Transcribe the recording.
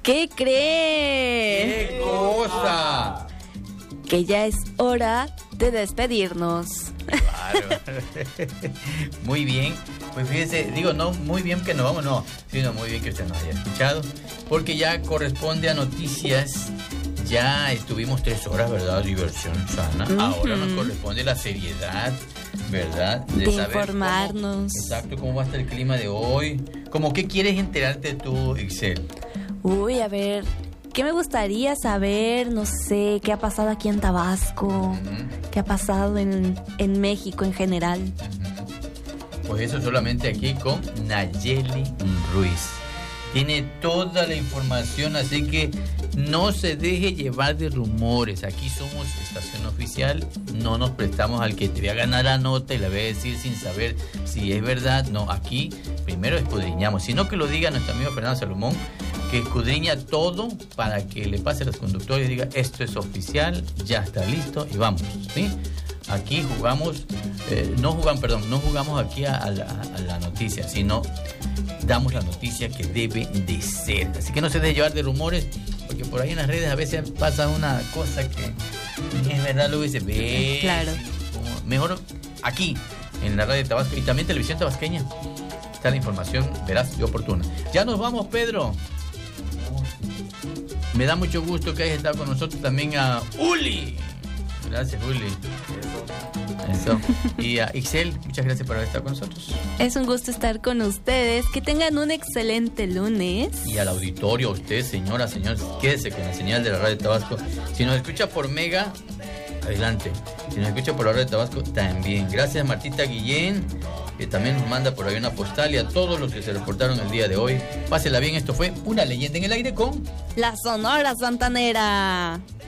¿Qué crees? ¡Qué cosa! Que ya es hora de despedirnos. Claro. Muy bien. Pues fíjese, digo, no muy bien que nos vamos, no, sino muy bien que usted nos haya escuchado, porque ya corresponde a noticias. Ya estuvimos 3 horas, ¿verdad? Diversión sana. Ahora nos corresponde la seriedad, ¿verdad? De informarnos. Exacto, cómo va a estar el clima de hoy. ¿Cómo qué quieres enterarte tú, Ixel? Uy, a ver, ¿qué me gustaría saber? No sé, ¿qué ha pasado aquí en Tabasco? ¿Qué ha pasado en México en general? Pues eso solamente aquí con Nayeli Ruiz. Tiene toda la información, así que no se deje llevar de rumores. Aquí somos estación oficial, no nos prestamos al que te voy a ganar la nota y la voy a decir sin saber si es verdad. No, aquí primero escudriñamos, sino que lo diga nuestro amigo Fernando Salomón, que escudriña todo para que le pase a los conductores y diga esto es oficial, ya está listo y vamos, ¿sí? Aquí jugamos, no jugamos aquí a la noticia, sino damos la noticia que debe de ser. Así que no se deje llevar de rumores, porque por ahí en las redes a veces pasa una cosa que es verdad, luego se ve. Claro. Mejor aquí, en la radio de Tabasco y también televisión tabasqueña, está la información veraz y oportuna. Ya nos vamos, Pedro. Me da mucho gusto que hayas estado con nosotros, también a Uli. Gracias, Uli. Eso. Y a Ixel, muchas gracias por haber estado con nosotros. Es un gusto estar con ustedes. Que tengan un excelente lunes. Y al auditorio, a usted, señora, señores, quédese con la señal de la radio de Tabasco. Si nos escucha por Mega, adelante. Si nos escucha por la radio de Tabasco, también. Gracias a Martita Guillén, que también nos manda por ahí una postal, y a todos los que se reportaron el día de hoy. Pásela bien, esto fue Una Leyenda en el Aire con La Sonora Santanera.